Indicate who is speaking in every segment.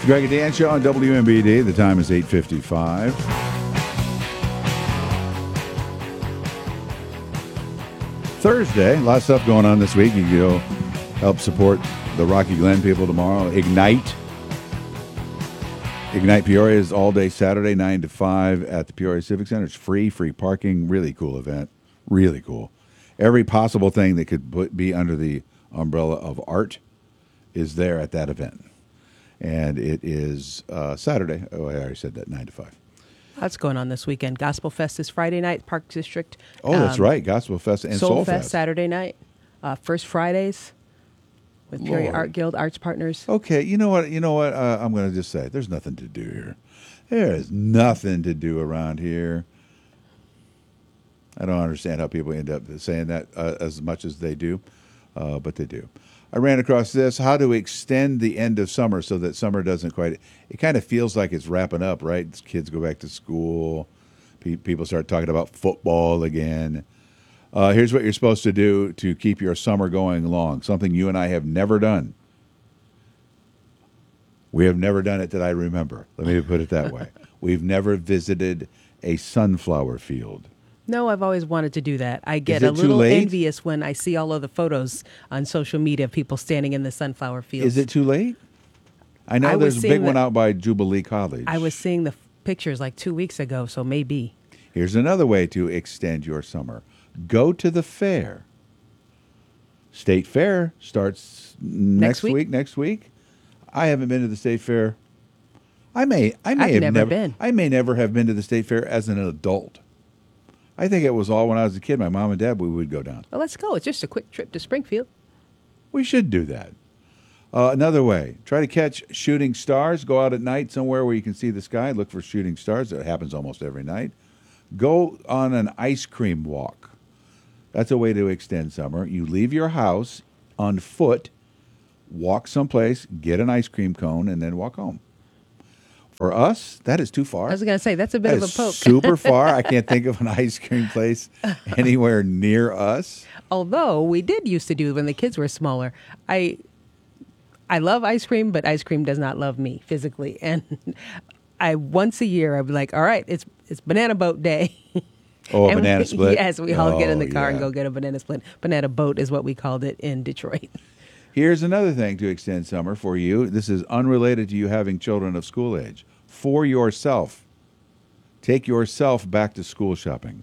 Speaker 1: Greg and Dan Show on WMBD. The time is 8:55. Thursday, a lot of stuff going on this week. You can go help support the Rocky Glen people tomorrow. Ignite Peoria is all day Saturday, 9 to 5 at the Peoria Civic Center. It's free parking. Really cool event. Really cool. Every possible thing that could be under the umbrella of art is there at that event. And it is Saturday. Oh, I already said that, 9 to 5.
Speaker 2: That's going on this weekend. Gospel Fest is Friday night, Park District.
Speaker 1: Oh, that's right. Gospel Fest and Soul Fest.
Speaker 2: Saturday night. First Fridays with Peoria Art Guild, Arts Partners.
Speaker 1: Okay, you know what? I'm going to just say, there's nothing to do here. There is nothing to do around here. I don't understand how people end up saying that as much as they do, but they do. I ran across this, how to extend the end of summer so that summer doesn't quite, it kind of feels like it's wrapping up, right? Kids go back to school. People start talking about football again. Here's what you're supposed to do to keep your summer going long, something you and I have never done. We have never done it that I remember. Let me put it that way. We've never visited a sunflower field.
Speaker 2: No, I've always wanted to do that. I get a little envious when I see all of the photos on social media of people standing in the sunflower fields.
Speaker 1: Is it too late? I know there's a big one out by Jubilee College.
Speaker 2: I was seeing the pictures like 2 weeks ago, so maybe.
Speaker 1: Here's another way to extend your summer. Go to the fair. State Fair starts next week. I haven't been to the State Fair. I've never been. I may never have been to the State Fair as an adult. I think it was all when I was a kid. My mom and dad, we would go down.
Speaker 2: Well, let's go. It's just a quick trip to Springfield.
Speaker 1: We should do that. Another way, try to catch shooting stars. Go out at night somewhere where you can see the sky. Look for shooting stars. That happens almost every night. Go on an ice cream walk. That's a way to extend summer. You leave your house on foot, walk someplace, get an ice cream cone, and then walk home. For us, that is too far.
Speaker 2: I was going to say, that's a bit of a poke.
Speaker 1: Super far. I can't think of an ice cream place anywhere near us.
Speaker 2: Although we did used to do when the kids were smaller. I love ice cream, but ice cream does not love me physically. And once a year, I'd be like, all right, it's banana boat day.
Speaker 1: Oh, a banana split?
Speaker 2: Yes, we all get in the car and go get a banana split. Banana boat is what we called it in Detroit.
Speaker 1: Here's another thing to extend summer for you. This is unrelated to you having children of school age. For yourself. Take yourself back to school shopping.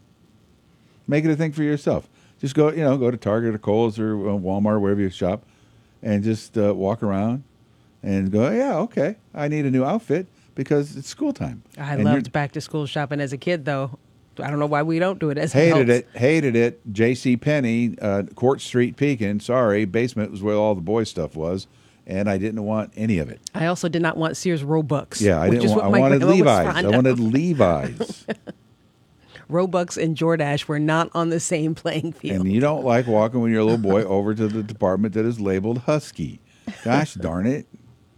Speaker 1: Make it a thing for yourself. Just go to Target or Kohl's or Walmart, wherever you shop, and just walk around and go, yeah, okay, I need a new outfit because it's school time.
Speaker 2: I loved back to school shopping as a kid, though. I don't know why we don't do it as adults.
Speaker 1: Hated it. J.C. Penney, Court Street, Pekin. Sorry, basement was where all the boys' stuff was, and I didn't want any of it.
Speaker 2: I also did not want Sears Roebucks.
Speaker 1: Yeah, I wanted Levi's. I wanted Levi's.
Speaker 2: Roebucks and Jordache were not on the same playing field.
Speaker 1: And you don't like walking with your little boy over to the department that is labeled Husky. Gosh darn it.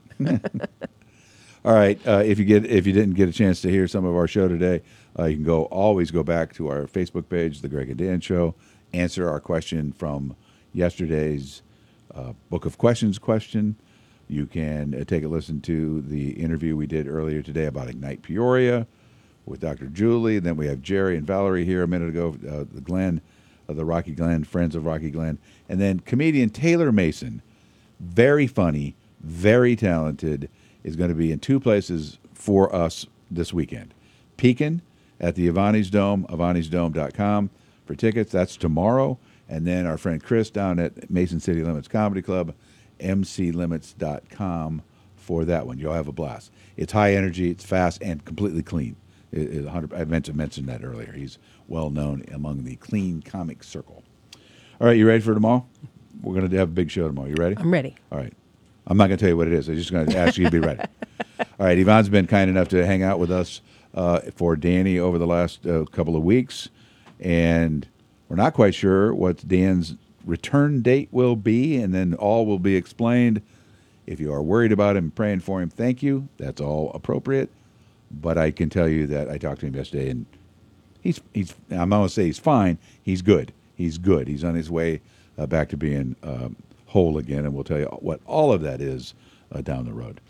Speaker 1: All right, if you didn't get a chance to hear some of our show today, you can always go back to our Facebook page, The Greg and Dan Show, answer our question from yesterday's Book of Questions question. You can take a listen to the interview we did earlier today about Ignite Peoria with Dr. Julie. Then we have Jerry and Valerie here a minute ago, the Rocky Glen, Friends of Rocky Glen. And then comedian Taylor Mason, very funny, very talented, is going to be in two places for us this weekend. Pekin at the Avani's Dome, avanisdome.com for tickets. That's tomorrow. And then our friend Chris down at Mason City Limits Comedy Club, mclimits.com for that one. You'll have a blast. It's high energy, it's fast, and completely clean. I meant to mention that earlier. He's well known among the clean comic circle. All right, you ready for tomorrow? We're going to have a big show tomorrow. You ready?
Speaker 2: I'm ready.
Speaker 1: All right. I'm not going to tell you what it is. I'm just going to ask you to be ready. All right, Yvonne's been kind enough to hang out with us for Danny over the last couple of weeks, and we're not quite sure what Dan's return date will be, and then all will be explained. If you are worried about him, praying for him, thank you. That's all appropriate. But I can tell you that I talked to him yesterday, and he's I'm not going to say he's fine. He's good. He's good. He's on his way back to being whole again, and we'll tell you what all of that is down the road.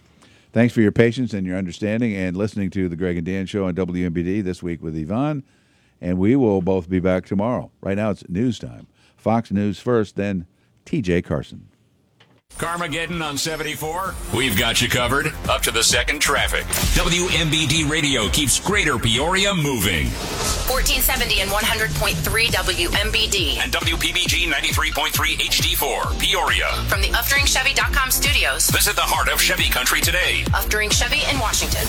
Speaker 1: Thanks for your patience and your understanding and listening to the Greg and Dan Show on WMBD this week with Yvonne. And we will both be back tomorrow. Right now it's news time. Fox News first, then TJ Carson.
Speaker 3: Carmageddon on 74. We've got you covered. Up to the second traffic. WMBD Radio keeps Greater Peoria moving.
Speaker 4: 1470 and 100.3 WMBD.
Speaker 3: And WPBG 93.3 HD4, Peoria.
Speaker 4: From the UfDuringChevy.com studios.
Speaker 3: Visit the heart of Chevy Country today.
Speaker 4: Ufduring Chevy in Washington.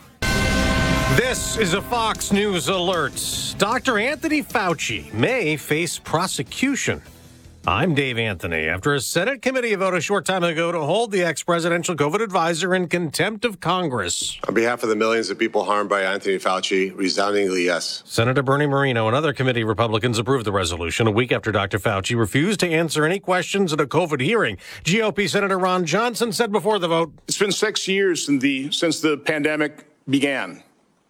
Speaker 5: This is a Fox News alert. Dr. Anthony Fauci may face prosecution. I'm Dave Anthony. After a Senate committee vote a short time ago to hold the ex-presidential COVID advisor in contempt of Congress.
Speaker 6: On behalf of the millions of people harmed by Anthony Fauci, resoundingly yes.
Speaker 5: Senator Bernie Moreno and other committee Republicans approved the resolution a week after Dr. Fauci refused to answer any questions at a COVID hearing. GOP Senator Ron Johnson said before the vote,
Speaker 7: "It's been 6 years since the pandemic began.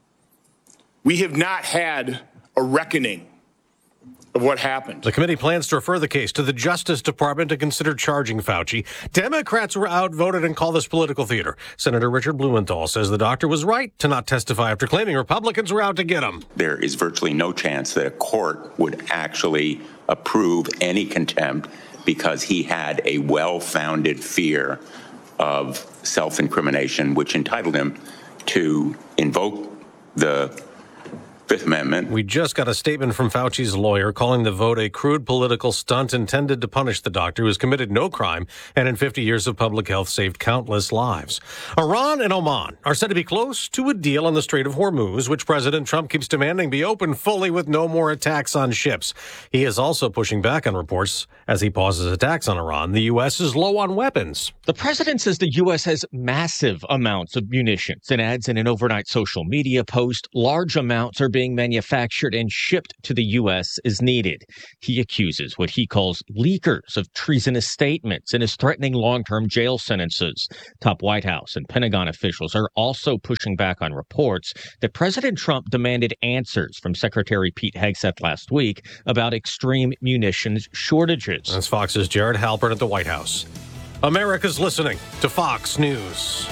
Speaker 7: We have not had a reckoning of what happened."
Speaker 5: The committee plans to refer the case to the Justice Department to consider charging Fauci. Democrats were outvoted and call this political theater. Senator Richard Blumenthal says the doctor was right to not testify after claiming Republicans were out to get him.
Speaker 8: There is virtually no chance that a court would actually approve any contempt because he had a well-founded fear of self-incrimination, which entitled him to invoke the Fifth Amendment.
Speaker 5: We just got a statement from Fauci's lawyer calling the vote a crude political stunt intended to punish the doctor who has committed no crime and in 50 years of public health saved countless lives. Iran and Oman are said to be close to a deal on the Strait of Hormuz, which President Trump keeps demanding be open fully with no more attacks on ships. He is also pushing back on reports as he pauses attacks on Iran. The U.S. is low on weapons.
Speaker 9: The president says the U.S. has massive amounts of munitions and adds in an overnight social media post, large amounts are being manufactured and shipped to the U.S. as needed. He accuses what he calls leakers of treasonous statements and is threatening long-term jail sentences. Top White House and Pentagon officials are also pushing back on reports that President Trump demanded answers from Secretary Pete Hegseth last week about extreme munitions shortages.
Speaker 5: That's Fox's Jared Halpern at the White House. America's listening to Fox News.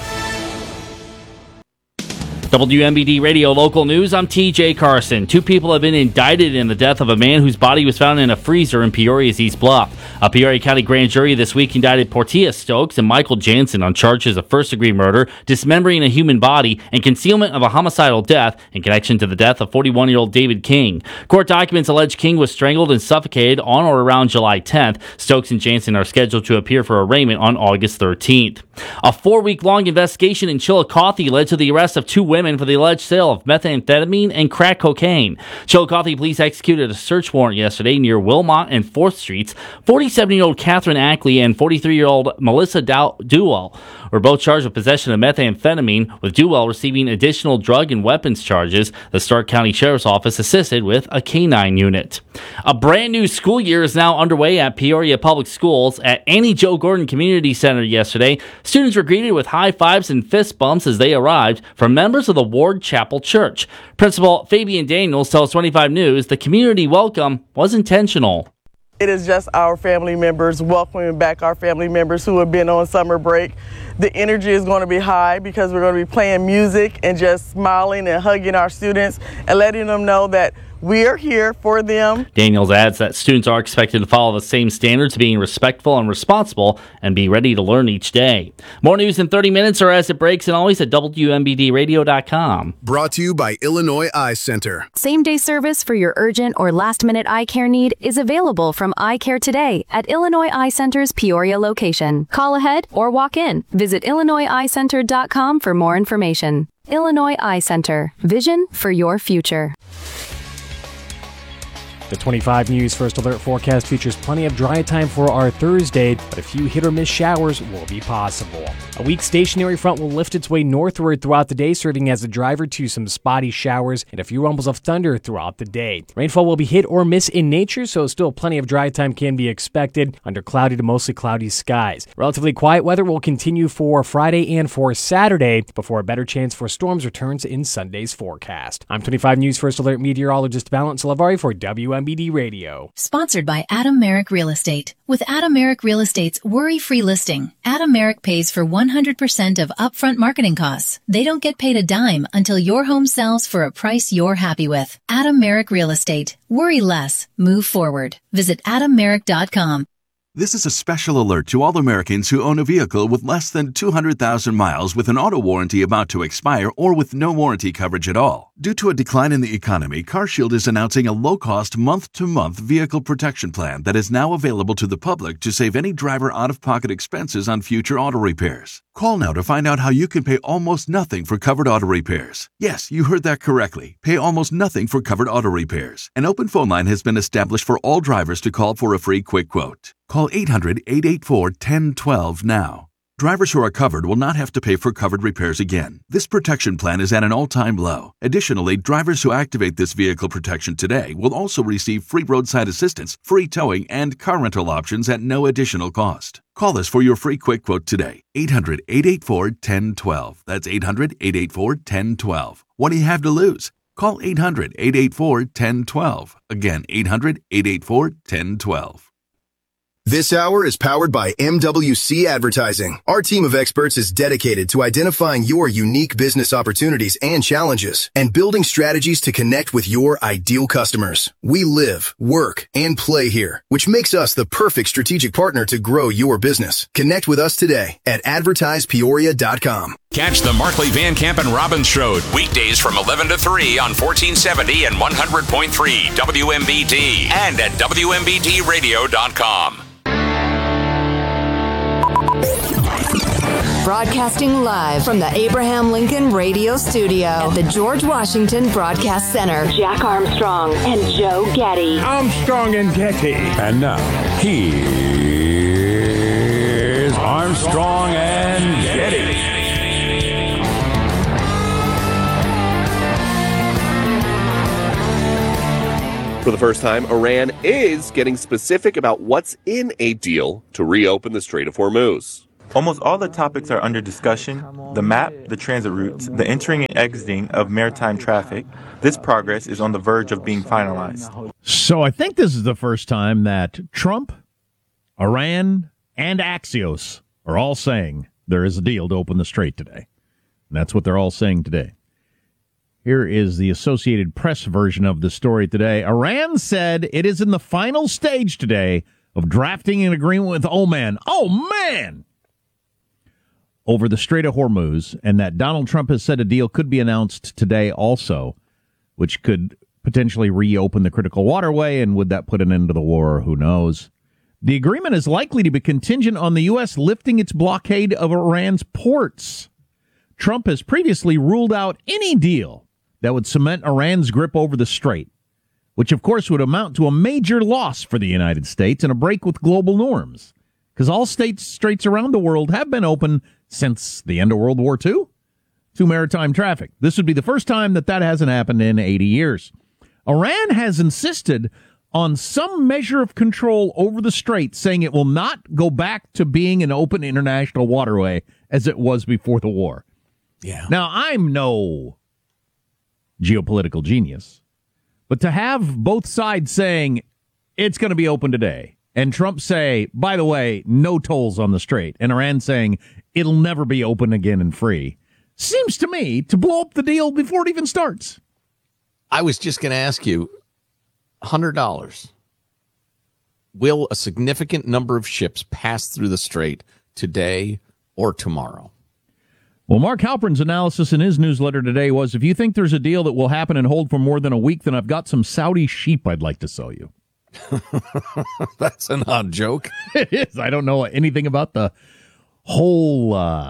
Speaker 10: WMBD Radio Local News, I'm TJ Carson. 2 people have been indicted in the death of a man whose body was found in a freezer in Peoria's East Bluff. A Peoria County grand jury this week indicted Portia Stokes and Michael Jansen on charges of first-degree murder, dismembering a human body, and concealment of a homicidal death in connection to the death of 41-year-old David King. Court documents allege King was strangled and suffocated on or around July 10th. Stokes and Jansen are scheduled to appear for arraignment on August 13th. A 4-week-long investigation in Chillicothe led to the arrest of 2 women for the alleged sale of methamphetamine and crack cocaine. Chillicothe police executed a search warrant yesterday near Wilmot and 4th Streets. 47-year-old Catherine Ackley and 43-year-old Melissa Duell were both charged with possession of methamphetamine, with Duell receiving additional drug and weapons charges. The Stark County Sheriff's Office assisted with a canine unit. A brand new school year is now underway at Peoria Public Schools. At Annie Jo Gordon Community Center yesterday, students were greeted with high fives and fist bumps as they arrived from members of the Ward Chapel Church. Principal Fabian Daniels tells 25 News the community welcome was intentional.
Speaker 11: It is just our family members welcoming back our family members who have been on summer break. The energy is going to be high because we're going to be playing music and just smiling and hugging our students and letting them know that we are here for them. Daniels adds that students are expected to follow the same standards, being respectful and responsible, and be ready to learn each day. More news in 30 minutes or as it breaks, and always at WMBDradio.com.
Speaker 12: Brought to you by Illinois Eye Center.
Speaker 13: Same-day service for your urgent or last-minute eye care need is available from Eye Care Today at Illinois Eye Center's Peoria location. Call ahead or walk in. Visit IllinoisEyeCenter.com for more information. Illinois Eye Center. Vision for your future.
Speaker 14: The 25 News First Alert forecast features plenty of dry time for our Thursday, but a few hit-or-miss showers will be possible. A weak stationary front will lift its way northward throughout the day, serving as a driver to some spotty showers and a few rumbles of thunder throughout the day. Rainfall will be hit or miss in nature, so still plenty of dry time can be expected under cloudy to mostly cloudy skies. Relatively quiet weather will continue for Friday and for Saturday before a better chance for storms returns in Sunday's forecast. I'm 25 News First Alert meteorologist Valent Salavari for WM. WMBD Radio.
Speaker 15: Sponsored by Adam Merrick Real Estate. With Adam Merrick Real Estate's worry-free listing, Adam Merrick pays for 100% of upfront marketing costs. They don't get paid a dime until your home sells for a price you're happy with. Adam Merrick Real Estate. Worry less. Move forward. Visit AdamMerrick.com.
Speaker 16: This is a special alert to all Americans who own a vehicle with less than 200,000 miles with an auto warranty about to expire or with no warranty coverage at all. Due to a decline in the economy, CarShield is announcing a low-cost month-to-month vehicle protection plan that is now available to the public to save any driver out-of-pocket expenses on future auto repairs. Call now to find out how you can pay almost nothing for covered auto repairs. Yes, you heard that correctly. Pay almost nothing for covered auto repairs. An open phone line has been established for all drivers to call for a free quick quote. Call 800-884-1012 now. Drivers who are covered will not have to pay for covered repairs again. This protection plan is at an all-time low. Additionally, drivers who activate this vehicle protection today will also receive free roadside assistance, free towing, and car rental options at no additional cost. Call us for your free quick quote today. 800-884-1012. That's 800-884-1012. What do you have to lose? Call 800-884-1012. Again, 800-884-1012.
Speaker 12: This hour is powered by MWC Advertising. Our team of experts is dedicated to identifying your unique business opportunities and challenges and building strategies to connect with your ideal customers. We live, work, and play here, which makes us the perfect strategic partner to grow your business. Connect with us today at advertisepeoria.com.
Speaker 3: Catch the Markley, Van Camp, and Robbins Show weekdays from 11 to 3 on 1470 and 100.3 WMBD and at WMBDradio.com.
Speaker 17: Broadcasting live from the Abraham Lincoln Radio Studio at the George Washington Broadcast Center. Jack Armstrong and Joe Getty.
Speaker 18: Armstrong and Getty. And now, here's Armstrong and Getty.
Speaker 19: For the first time, Iran is getting specific about what's in a deal to reopen the Strait of Hormuz.
Speaker 20: Almost all the topics are under discussion: the map, the transit routes, the entering and exiting of maritime traffic. This progress is on the verge of being finalized.
Speaker 21: So I think this is the first time that Trump, Iran, and Axios are all saying there is a deal to open the strait today. And that's what they're all saying today. Here is the Associated Press version of the story today. Iran said it is in the final stage today of drafting an agreement with Oman. Oh, man! Over the Strait of Hormuz, and that Donald Trump has said a deal could be announced today also, which could potentially reopen the critical waterway, and would that put an end to the war? Who knows? The agreement is likely to be contingent on the U.S. lifting its blockade of Iran's ports. Trump has previously ruled out any deal that would cement Iran's grip over the strait, which of course would amount to a major loss for the United States and a break with global norms, because all straits around the world have been open since the end of World War II to maritime traffic. This would be the first time that hasn't happened in 80 years. Iran has insisted on some measure of control over the strait, saying it will not go back to being an open international waterway as it was before the war.
Speaker 22: Yeah.
Speaker 21: Now, I'm no geopolitical genius, but to have both sides saying it's going to be open today, and Trump say, by the way, no tolls on the strait, and Iran saying it'll never be open again and free, seems to me to blow up the deal before it even starts.
Speaker 22: I was just going to ask you, $100. Will a significant number of ships pass through the strait today or tomorrow?
Speaker 21: Well, Mark Halpern's analysis in his newsletter today was, if you think there's a deal that will happen and hold for more than a week, then I've got some Saudi sheep I'd like to sell you.
Speaker 22: That's an odd joke.
Speaker 21: It is. I don't know anything about the whole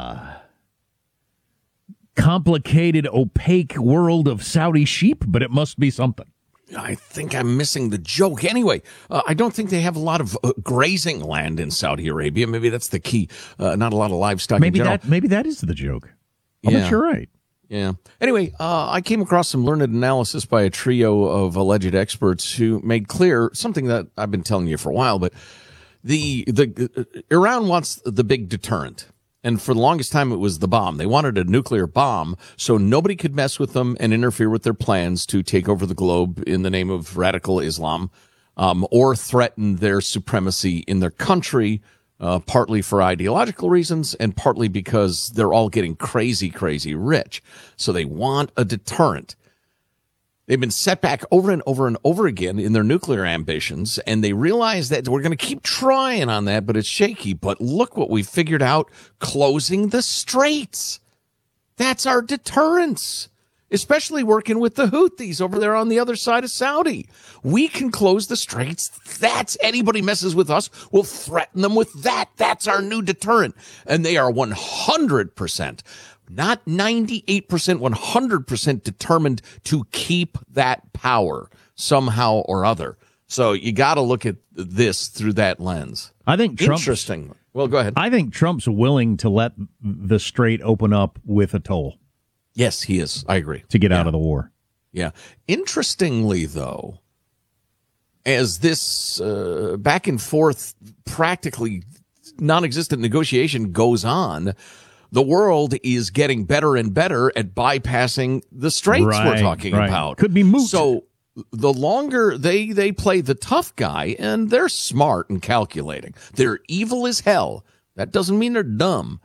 Speaker 21: complicated, opaque world of Saudi sheep, but it must be something.
Speaker 22: I think I'm missing the joke. Anyway, I don't think they have a lot of grazing land in Saudi Arabia. Maybe that's the key. Not a lot of livestock in general.
Speaker 21: Maybe that is the joke. I bet you're right.
Speaker 22: Yeah. Anyway, I came across some learned analysis by a trio of alleged experts who made clear something that I've been telling you for a while, but the Iran wants the big deterrent. And for the longest time, it was the bomb. They wanted a nuclear bomb so nobody could mess with them and interfere with their plans to take over the globe in the name of radical Islam, or threaten their supremacy in their country, partly for ideological reasons and partly because they're all getting crazy, crazy rich. So they want a deterrent. They've been set back over and over and over again in their nuclear ambitions, and they realize that we're going to keep trying on that, but it's shaky. But look what we figured out, closing the straits. That's our deterrence, especially working with the Houthis over there on the other side of Saudi. We can close the straits. That's anybody messes with us, we'll threaten them with that. That's our new deterrent. And they are 100%. Not 98%, 100% determined to keep that power somehow or other. So you got to look at this through that lens.
Speaker 21: I think
Speaker 22: interesting. Well, go ahead.
Speaker 21: I think Trump's willing to let the strait open up with a toll.
Speaker 22: Yes, he is. I agree.
Speaker 21: To get out of the war.
Speaker 22: Yeah. Interestingly, though, as this back and forth, practically non-existent negotiation goes on, the world is getting better and better at bypassing the straits we're talking about.
Speaker 21: Could be moot.
Speaker 22: So the longer they play the tough guy, and they're smart and calculating. They're evil as hell. That doesn't mean they're dumb.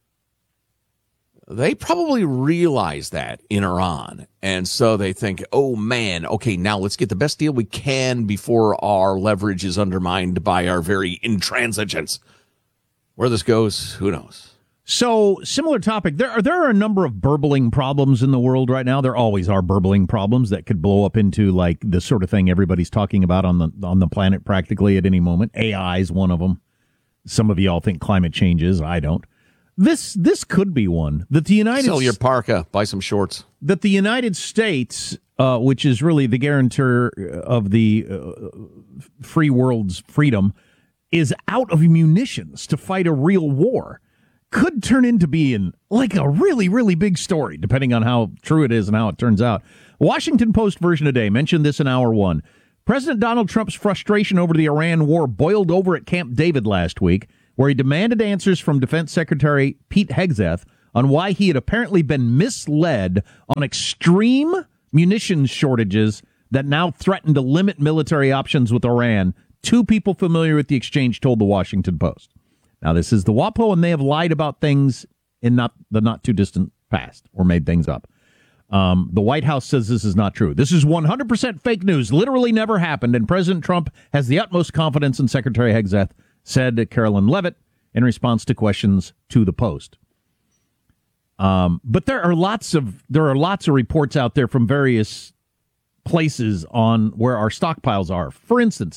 Speaker 22: They probably realize that in Iran. And so they think, oh, man, okay, now let's get the best deal we can before our leverage is undermined by our very intransigence. Where this goes, who knows?
Speaker 21: So, similar topic. There are a number of burbling problems in the world right now. There always are burbling problems that could blow up into like the sort of thing everybody's talking about on the planet practically at any moment. AI is one of them. Some of y'all think climate change is. I don't. This could be one that the United
Speaker 22: Sell your parka, buy some shorts.
Speaker 21: That the United States, which is really the guarantor of the free world's freedom, is out of munitions to fight a real war. Could turn into being like a really, really big story, depending on how true it is and how it turns out. Washington Post version today mentioned this in hour one. President Donald Trump's frustration over the Iran war boiled over at Camp David last week, where he demanded answers from Defense Secretary Pete Hegseth on why he had apparently been misled on extreme munitions shortages that now threaten to limit military options with Iran. Two people familiar with the exchange told the Washington Post. Now, this is the WAPO, and they have lied about things in the not-too-distant past or made things up. The White House says this is not true. This is 100% fake news, literally never happened, and President Trump has the utmost confidence in Secretary Hegseth, said Carolyn Levitt in response to questions to the Post. But there are lots of reports out there from various places on where our stockpiles are. For instance,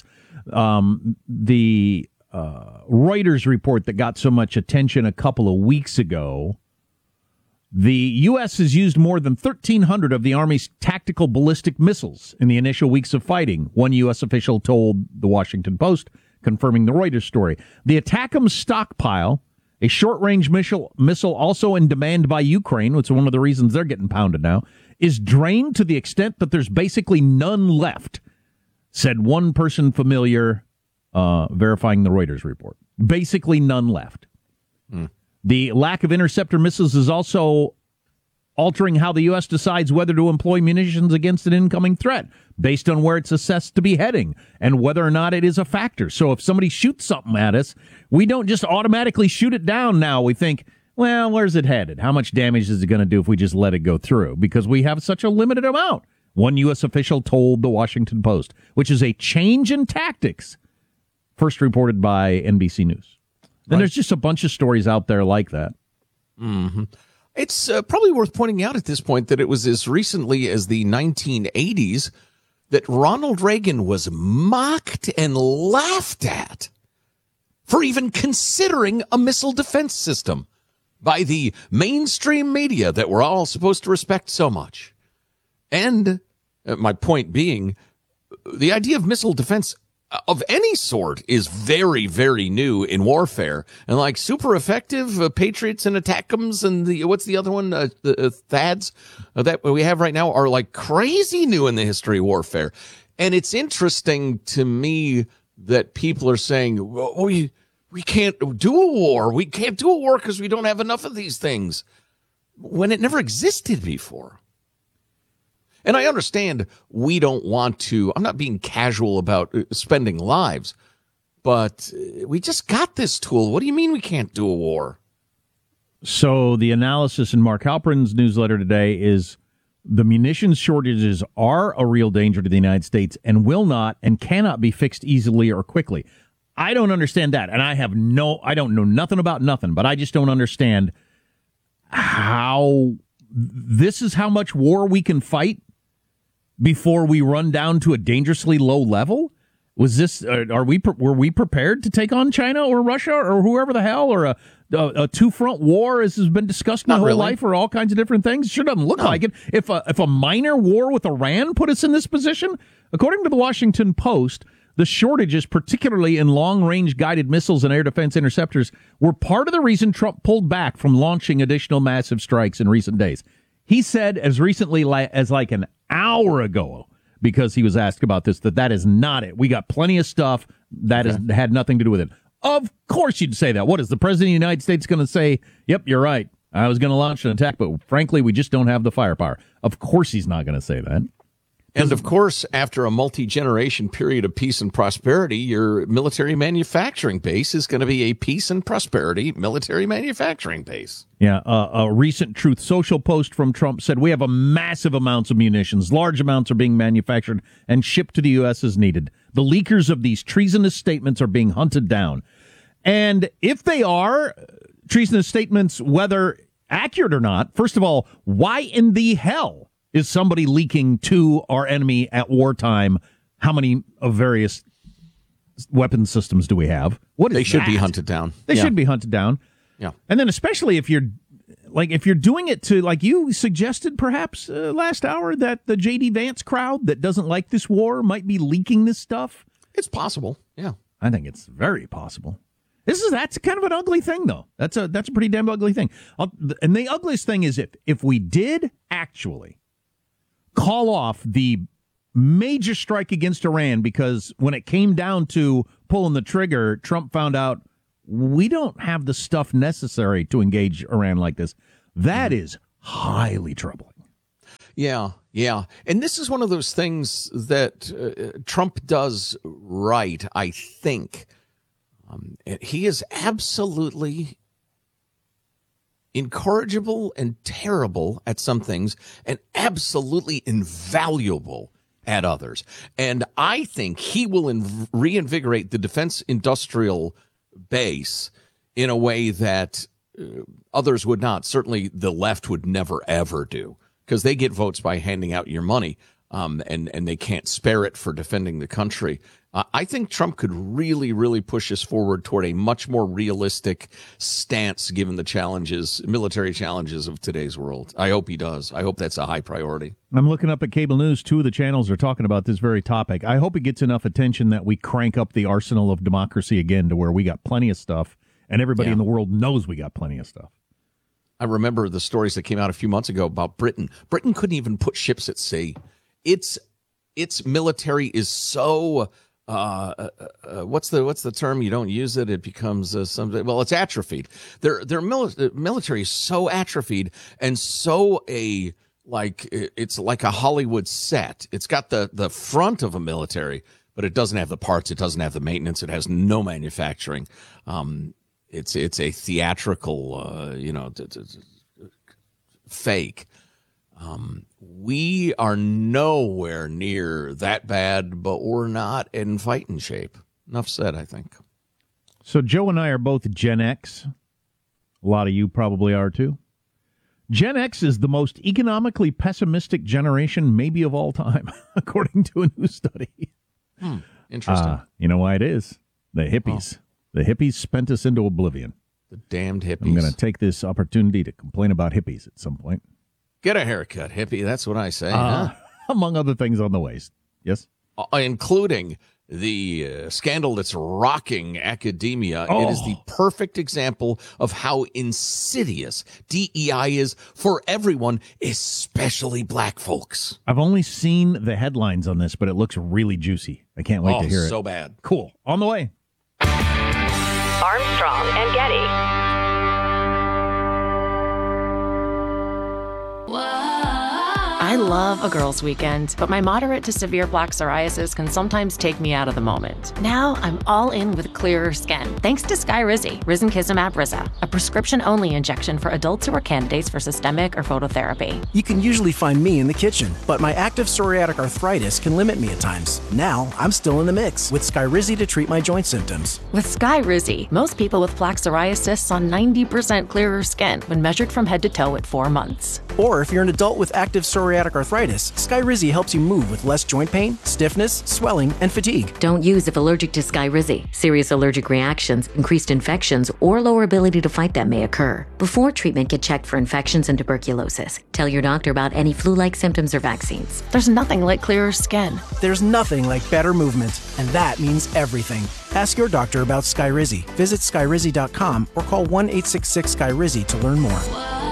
Speaker 21: the Reuters report that got so much attention a couple of weeks ago, the U.S. has used more than 1,300 of the Army's tactical ballistic missiles in the initial weeks of fighting, one U.S. official told the Washington Post, confirming the Reuters story. The ATACMS stockpile, a short-range missile also in demand by Ukraine, which is one of the reasons they're getting pounded now, is drained to the extent that there's basically none left, said one person familiar verifying the Reuters report. Basically none left. The lack of interceptor missiles is also altering how the U.S. decides whether to employ munitions against an incoming threat based on where it's assessed to be heading and whether or not it is a factor. So if somebody shoots something at us, we don't just automatically shoot it down now. We think, well, where's it headed? How much damage is it going to do if we just let it go through? Because we have such a limited amount. One U.S. official told the Washington Post, which is a change in tactics, first reported by NBC News. Then there's just a bunch of stories out there like that.
Speaker 22: Mm-hmm. It's probably worth pointing out at this point that it was as recently as the 1980s that Ronald Reagan was mocked and laughed at for even considering a missile defense system by the mainstream media that we're all supposed to respect so much. And my point being, the idea of missile defense of any sort is very, very new in warfare, and like super effective. Patriots and ATACMS and what's the other one? The THAADs that we have right now are like crazy new in the history of warfare. And it's interesting to me that people are saying, "Oh, we can't do a war. We can't do a war because we don't have enough of these things, when it never existed before. And I understand we don't want to, I'm not being casual about spending lives, but we just got this tool. What do you mean we can't do a war?
Speaker 21: So the analysis in Mark Halperin's newsletter today is the munitions shortages are a real danger to the United States and will not and cannot be fixed easily or quickly. I don't understand that. And I don't know nothing about nothing, but I just don't understand how this is how much war we can fight before we run down to a dangerously low level. Was this, were we prepared to take on China or Russia or whoever the hell, or a two-front war as has been discussed my whole life, or all kinds of different things? It sure doesn't look like it. If a minor war with Iran put us in this position, according to the Washington Post, the shortages, particularly in long-range guided missiles and air defense interceptors, were part of the reason Trump pulled back from launching additional massive strikes in recent days. He said as recently as like an hour ago, because he was asked about this, that is not it. We got plenty of stuff that had nothing to do with it. Of course you'd say that. What is the President of the United States going to say? Yep, you're right. I was going to launch an attack, but frankly, we just don't have the firepower. Of course he's not going to say that.
Speaker 22: And of course, after a multi-generation period of peace and prosperity, your military manufacturing base is going to be a peace and prosperity military manufacturing base.
Speaker 21: Yeah, a recent Truth Social post from Trump said, we have a massive amounts of munitions. Large amounts are being manufactured and shipped to the U.S. as needed. The leakers of these treasonous statements are being hunted down. And if they are treasonous statements, whether accurate or not, first of all, why in the hell is somebody leaking to our enemy at wartime? How many of various weapon systems do we have? What is
Speaker 22: They should
Speaker 21: that?
Speaker 22: be hunted down.
Speaker 21: They should be hunted down.
Speaker 22: Yeah.
Speaker 21: And then especially if you're doing it to, like you suggested perhaps last hour, that the J.D. Vance crowd that doesn't like this war might be leaking this stuff.
Speaker 22: It's possible. Yeah.
Speaker 21: I think it's very possible. That's kind of an ugly thing, though. That's a pretty damn ugly thing. And the ugliest thing is if we did actually call off the major strike against Iran, because when it came down to pulling the trigger, Trump found out we don't have the stuff necessary to engage Iran like this. That is highly troubling.
Speaker 22: Yeah, yeah. And this is one of those things that Trump does right, I think. He is absolutely incorrigible and terrible at some things and absolutely invaluable at others. And I think he will reinvigorate the defense industrial base in a way that others would not. Certainly the left would never, ever do, because they get votes by handing out your money, and they can't spare it for defending the country. I think Trump could really, really push us forward toward a much more realistic stance given the challenges, military challenges of today's world. I hope he does. I hope that's a high priority.
Speaker 21: I'm looking up at cable news. 2 of the channels are talking about this very topic. I hope it gets enough attention that we crank up the arsenal of democracy again to where we got plenty of stuff and everybody in the world knows we got plenty of stuff.
Speaker 22: I remember the stories that came out a few months ago about Britain. Britain couldn't even put ships at sea. Its military is so what's the term? You don't use it, it becomes something. Well, it's atrophied. Their military is so atrophied and so it's like a Hollywood set. It's got the front of a military, but it doesn't have the parts. It doesn't have the maintenance. It has no manufacturing. It's a theatrical, fake. We are nowhere near that bad, but we're not in fighting shape. Enough said, I think.
Speaker 21: So Joe and I are both Gen X. A lot of you probably are too. Gen X is the most economically pessimistic generation maybe of all time, according to a new study.
Speaker 22: Interesting.
Speaker 21: You know why it is? The hippies. The hippies spent us into oblivion.
Speaker 22: The damned hippies.
Speaker 21: I'm going to take this opportunity to complain about hippies at some point.
Speaker 22: Get a haircut, hippie. That's what I say.
Speaker 21: Among other things on the waist. Yes?
Speaker 22: Including the scandal that's rocking academia. It is the perfect example of how insidious DEI is for everyone, especially black folks.
Speaker 21: I've only seen the headlines on this, but it looks really juicy. I can't wait to hear it.
Speaker 22: So bad.
Speaker 21: Cool. On the way.
Speaker 17: Armstrong and Getty.
Speaker 1: I love a girls' weekend, but my moderate to severe plaque psoriasis can sometimes take me out of the moment. Now I'm all in with clearer skin, thanks to Skyrizi, Risankizumab Riza, a prescription-only injection for adults who are candidates for systemic or phototherapy.
Speaker 2: You can usually find me in the kitchen, but my active psoriatic arthritis can limit me at times. Now I'm still in the mix with Skyrizi to treat my joint symptoms.
Speaker 1: With Skyrizi, most people with plaque psoriasis saw 90% clearer skin when measured from head to toe at 4 months.
Speaker 2: Or if you're an adult with active psoriatic arthritis, Skyrizi helps you move with less joint pain, stiffness, swelling, and fatigue.
Speaker 23: Don't use if allergic to Skyrizi. Serious allergic reactions, increased infections, or lower ability to fight them may occur. Before treatment, get checked for infections and tuberculosis. Tell your doctor about any flu-like symptoms or vaccines.
Speaker 1: There's nothing like clearer skin.
Speaker 2: There's nothing like better movement, and that means everything. Ask your doctor about Skyrizi. Visit Skyrizi.com or call 1-866-SKYRIZI to learn more.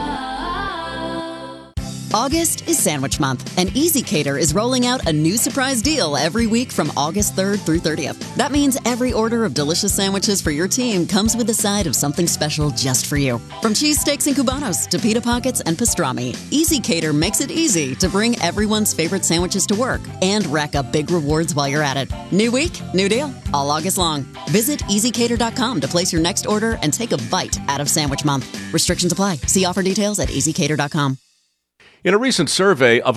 Speaker 24: August is Sandwich Month, and Easy Cater is rolling out a new surprise deal every week from August 3rd through 30th. That means every order of delicious sandwiches for your team comes with a side of something special just for you. From cheesesteaks and cubanos to pita pockets and pastrami, Easy Cater makes it easy to bring everyone's favorite sandwiches to work and rack up big rewards while you're at it. New week, new deal, all August long. Visit EasyCater.com to place your next order and take a bite out of Sandwich Month. Restrictions apply. See offer details at EasyCater.com.
Speaker 25: In a recent survey of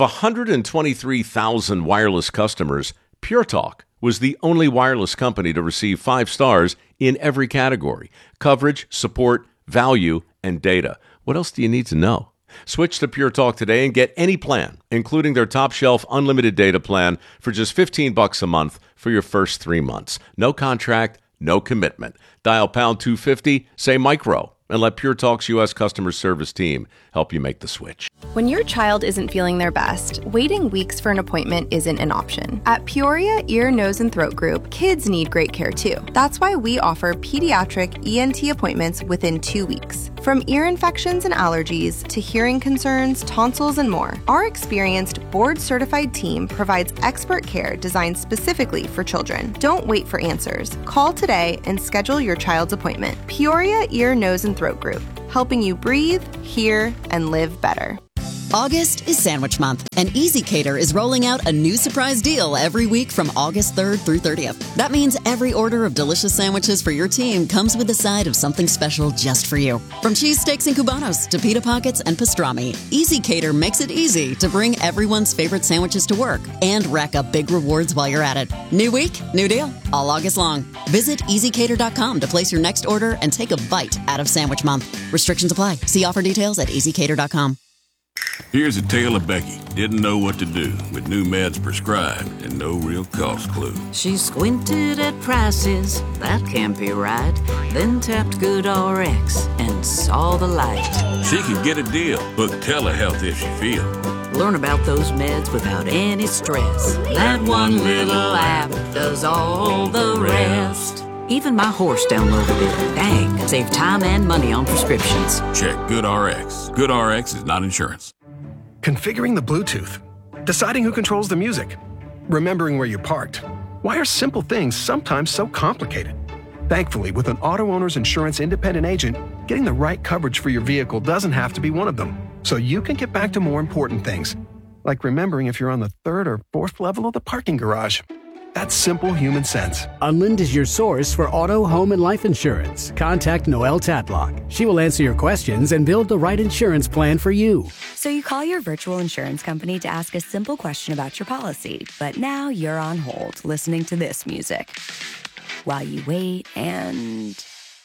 Speaker 25: 123,000 wireless customers, Pure Talk was the only wireless company to receive 5 stars in every category: coverage, support, value, and data. What else do you need to know? Switch to Pure Talk today and get any plan, including their top shelf unlimited data plan for just $15 a month for your first 3 months. No contract, no commitment. Dial pound 250, say micro, and let Pure Talk's U.S. customer service team help you make the switch.
Speaker 26: When your child isn't feeling their best, waiting weeks for an appointment isn't an option. At Peoria Ear, Nose, and Throat Group, kids need great care too. That's why we offer pediatric ENT appointments within 2 weeks. From ear infections and allergies to hearing concerns, tonsils, and more, our experienced board-certified team provides expert care designed specifically for children. Don't wait for answers. Call today and schedule your child's appointment. Peoria Ear, Nose, and Throat Group, helping you breathe, hear, and live better.
Speaker 24: August is Sandwich Month, and Easy Cater is rolling out a new surprise deal every week from August 3rd through 30th. That means every order of delicious sandwiches for your team comes with a side of something special just for you. From cheesesteaks and cubanos to pita pockets and pastrami, Easy Cater makes it easy to bring everyone's favorite sandwiches to work and rack up big rewards while you're at it. New week, new deal, all August long. Visit EasyCater.com to place your next order and take a bite out of Sandwich Month. Restrictions apply. See offer details at EasyCater.com.
Speaker 27: Here's a tale of Becky. Didn't know what to do with new meds prescribed and no real cost clue.
Speaker 28: She squinted at prices, that can't be right. Then tapped GoodRx and saw the light.
Speaker 27: She could get a deal, book telehealth if she feels.
Speaker 28: Learn about those meds without any stress. That one little app does all the rest. Even my horse downloaded it. Dang, save time and money on prescriptions.
Speaker 27: Check GoodRx. GoodRx is not insurance.
Speaker 29: Configuring the Bluetooth. Deciding who controls the music. Remembering where you parked. Why are simple things sometimes so complicated? Thankfully, with an auto owner's insurance independent agent, getting the right coverage for your vehicle doesn't have to be one of them. So you can get back to more important things, like remembering if you're on the 3rd or 4th level of the parking garage. That's simple human sense.
Speaker 30: Unlind is your source for auto, home, and life insurance. Contact Noelle Tatlock. She will answer your questions and build the right insurance plan for you.
Speaker 31: So you call your virtual insurance company to ask a simple question about your policy, but now you're on hold listening to this music. While you wait and...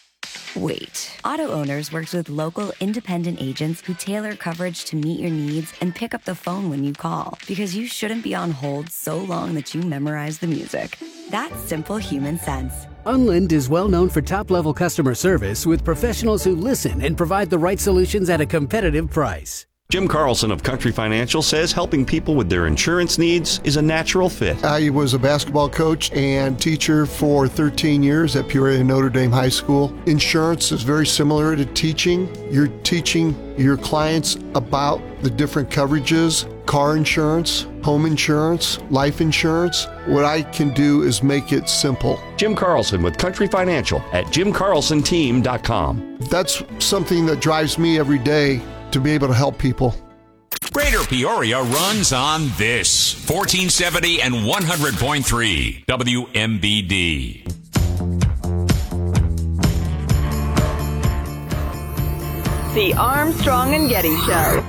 Speaker 31: wait. Auto Owners works with local independent agents who tailor coverage to meet your needs and pick up the phone when you call, because you shouldn't be on hold so long that you memorize the music. That's simple human sense.
Speaker 30: Unlind is well known for top-level customer service with professionals who listen and provide the right solutions at a competitive price.
Speaker 4: Jim Carlson of Country Financial says helping people with their insurance needs is a natural fit.
Speaker 5: I was a basketball coach and teacher for 13 years at Peoria Notre Dame High School. Insurance is very similar to teaching. You're teaching your clients about the different coverages, car insurance, home insurance, life insurance. What I can do is make it simple.
Speaker 4: Jim Carlson with Country Financial at jimcarlsonteam.com.
Speaker 5: That's something that drives me every day, to be able to help people.
Speaker 3: Greater Peoria runs on this 1470 and 100.3 WMBD.
Speaker 6: The Armstrong and Getty Show.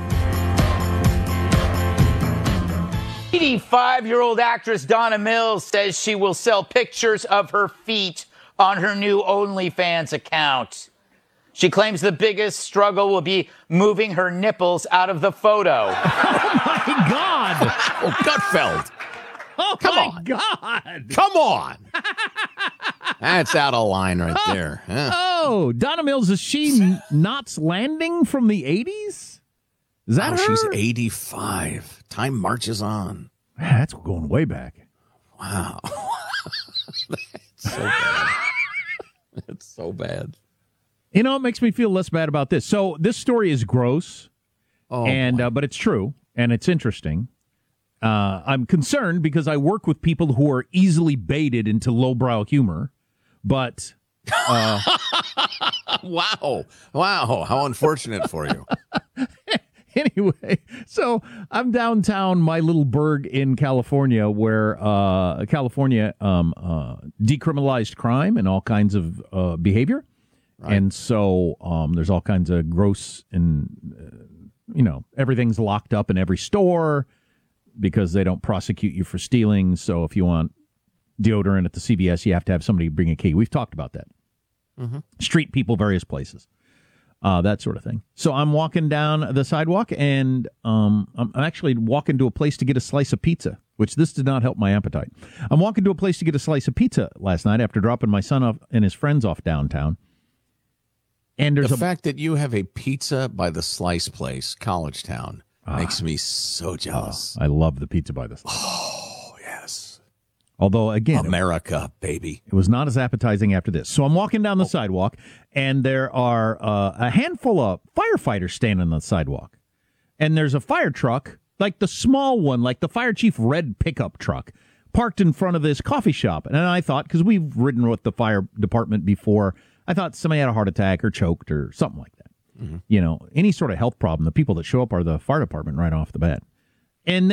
Speaker 7: 85-year-old actress Donna Mills says she will sell pictures of her feet on her new OnlyFans account. She claims the biggest struggle will be moving her nipples out of the photo.
Speaker 21: Oh, my God.
Speaker 22: Oh, Gutfeld.
Speaker 21: Oh,
Speaker 22: Come
Speaker 21: my
Speaker 22: on.
Speaker 21: God.
Speaker 22: Come on. That's out of line right there. Huh?
Speaker 21: Oh, Donna Mills, is she Knots Landing from the 80s? Is that her?
Speaker 22: She's 85. Time marches on.
Speaker 21: Man, that's going way back.
Speaker 22: Wow. That's so bad. That's so bad.
Speaker 21: You know, it makes me feel less bad about this. So this story is gross, but it's true, and it's interesting. I'm concerned because I work with people who are easily baited into lowbrow humor, but...
Speaker 22: Wow. How unfortunate for you.
Speaker 21: Anyway, so I'm downtown my little burg in California where California decriminalized crime and all kinds of behavior. Right. And so there's all kinds of gross and, everything's locked up in every store because they don't prosecute you for stealing. So if you want deodorant at the CVS, you have to have somebody bring a key. We've talked about that. Mm-hmm. Street people, various places. That sort of thing. So I'm walking down the sidewalk, and I'm actually walking to a place to get a slice of pizza, which this did not help my appetite. I'm walking to a place to get a slice of pizza last night after dropping my son off and his friends off downtown. And there's
Speaker 22: the fact that you have a pizza by the slice place, College Town, makes me so jealous.
Speaker 21: I love the pizza by the slice.
Speaker 22: Oh, yes.
Speaker 21: Although, again,
Speaker 22: America, baby.
Speaker 21: It was not as appetizing after this. So I'm walking down the sidewalk, and there are a handful of firefighters standing on the sidewalk. And there's a fire truck, like the small one, like the fire chief red pickup truck, parked in front of this coffee shop. And I thought, because we've ridden with the fire department before, I thought somebody had a heart attack or choked or something like that. Mm-hmm. Any sort of health problem, the people that show up are the fire department right off the bat. And